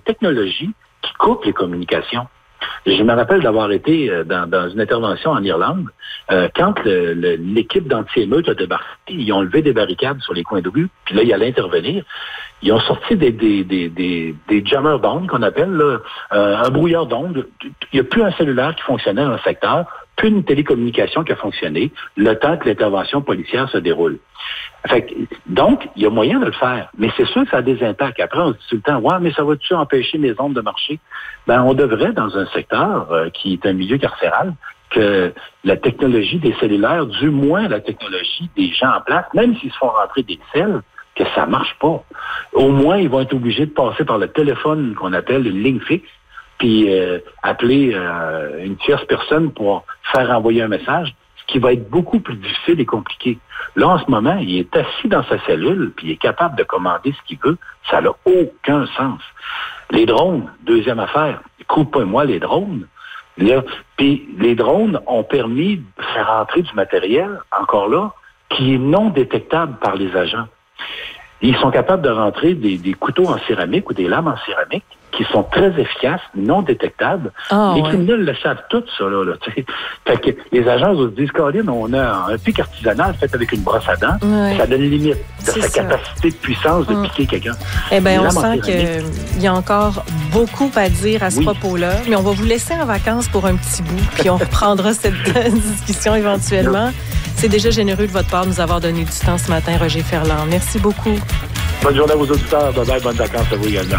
technologies qui coupent les communications. Je me rappelle d'avoir été dans une intervention en Irlande, quand l'équipe d'anti-émeute a débarqué, ils ont levé des barricades sur les coins de rue, puis là, ils allaient intervenir. Ils ont sorti des jammer d'ondes, qu'on appelle, là, un brouilleur d'ondes. Il n'y a plus un cellulaire qui fonctionnait dans le secteur, plus une télécommunication qui a fonctionné, le temps que l'intervention policière se déroule. Donc, il y a moyen de le faire, mais c'est sûr que ça a des impacts. Après, on se dit tout le temps, ouais, mais ça va-tu empêcher mes ondes de marcher? On devrait, dans un secteur qui est un milieu carcéral, que la technologie des cellulaires, du moins la technologie des gens en place, même s'ils se font rentrer des selles, que ça marche pas. Au moins, ils vont être obligés de passer par le téléphone qu'on appelle une ligne fixe, puis appeler une tierce personne pour faire envoyer un message, ce qui va être beaucoup plus difficile et compliqué. Là, en ce moment, il est assis dans sa cellule, puis il est capable de commander ce qu'il veut. Ça n'a aucun sens. Les drones, deuxième affaire, coupez-moi les drones. Là, puis les drones ont permis de faire entrer du matériel, encore là, qui est non détectable par les agents. Ils sont capables de rentrer des couteaux en céramique ou des lames en céramique qui sont très efficaces, non détectables. Les criminels le savent tout, ça, là. Fait que les agents se disent, Colin, on a un pic artisanal fait avec une brosse à dents. Ouais. Ça donne limite de sa capacité de puissance de piquer quelqu'un. Eh bien, on sent qu'il y a encore beaucoup à dire à ce propos-là, mais on va vous laisser en vacances pour un petit bout, puis on reprendra cette discussion éventuellement. C'est déjà généreux de votre part de nous avoir donné du temps ce matin, Roger Ferland. Merci beaucoup. Bonne journée à vos auditeurs. Bye-bye, bonnes vacances à vous également.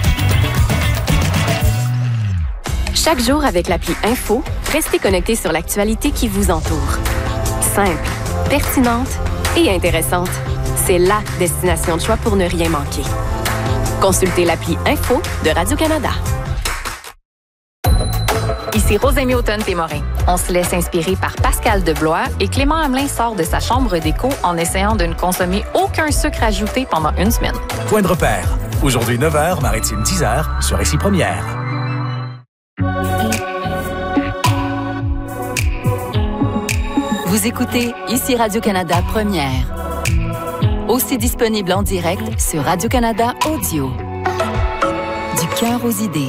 Chaque jour avec l'appli Info, restez connectés sur l'actualité qui vous entoure. Simple, pertinente et intéressante. C'est la destination de choix pour ne rien manquer. Consultez l'appli Info de Radio-Canada. Ici Rosémie Automne-Témorin. On se laisse inspirer par Pascal Deblois et Clément Hamelin sort de sa chambre d'écho en essayant de ne consommer aucun sucre ajouté pendant une semaine. Point de repère. Aujourd'hui 9h, Maritime 10h sur Ici Première. Vous écoutez Ici Radio-Canada Première. Aussi disponible en direct sur Radio-Canada Audio. Du cœur aux idées.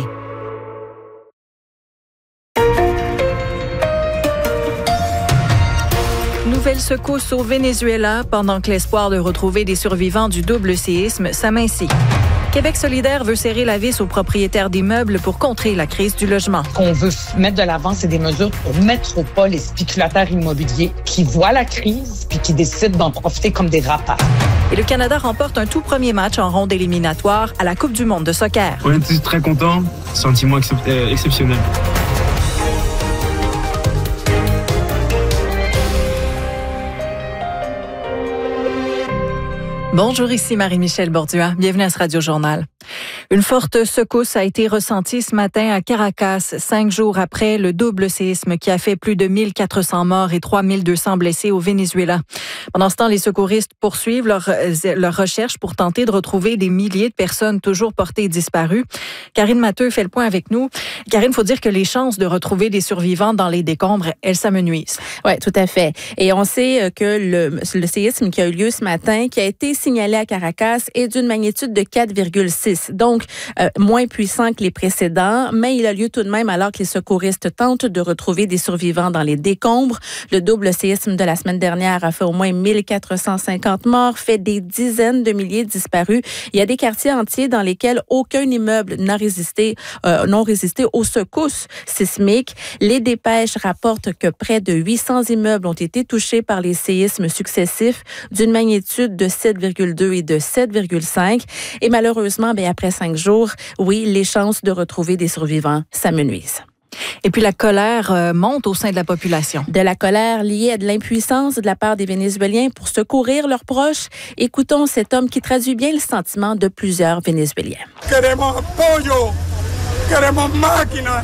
Nouvelle secousse au Venezuela pendant que l'espoir de retrouver des survivants du double séisme s'amincit. Québec solidaire veut serrer la vis aux propriétaires d'immeubles pour contrer la crise du logement. Ce qu'on veut mettre de l'avant, c'est des mesures pour mettre au pas les spéculateurs immobiliers qui voient la crise puis qui décident d'en profiter comme des rapaces. Et le Canada remporte un tout premier match en ronde éliminatoire à la Coupe du monde de soccer. On était très contents, sentiment exceptionnel. Bonjour, ici Marie-Michel Bordua. Bienvenue à ce Radio-Journal. Une forte secousse a été ressentie ce matin à Caracas, 5 jours après le double séisme qui a fait plus de 1400 morts et 3200 blessés au Venezuela. Pendant ce temps, les secouristes poursuivent leur recherche pour tenter de retrouver des milliers de personnes toujours portées disparues. Karine Matteux fait le point avec nous. Karine, il faut dire que les chances de retrouver des survivants dans les décombres, elles s'amenuisent. Oui, tout à fait. Et on sait que le séisme qui a eu lieu ce matin, qui a été signalé à Caracas, est d'une magnitude de 4,6. Donc, moins puissant que les précédents, mais il a lieu tout de même alors que les secouristes tentent de retrouver des survivants dans les décombres. Le double séisme de la semaine dernière a fait au moins 1450 morts, fait des dizaines de milliers de disparus. Il y a des quartiers entiers dans lesquels aucun immeuble n'ont résisté aux secousses sismiques. Les dépêches rapportent que près de 800 immeubles ont été touchés par les séismes successifs d'une magnitude de 7,2 et de 7,5. Et malheureusement, après 5 jours, oui, les chances de retrouver des survivants s'amenuisent. Et puis la colère monte au sein de la population. De la colère liée à de l'impuissance de la part des Vénézuéliens pour secourir leurs proches. Écoutons cet homme qui traduit bien le sentiment de plusieurs Vénézuéliens. Queremos apoyo, queremos máquinas.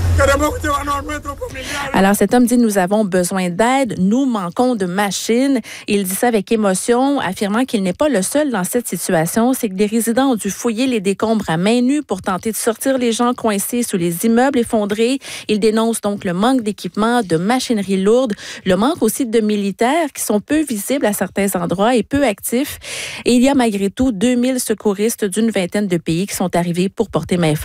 Alors, cet homme dit, nous avons besoin d'aide, nous manquons de machines. Il dit ça avec émotion, affirmant qu'il n'est pas le seul dans cette situation. C'est que des résidents ont dû fouiller les décombres à main nue pour tenter de sortir les gens coincés sous les immeubles effondrés. Il dénonce donc le manque d'équipement, de machinerie lourde, le manque aussi de militaires qui sont peu visibles à certains endroits et peu actifs. Et il y a malgré tout 2000 secouristes d'une vingtaine de pays qui sont arrivés pour porter main forte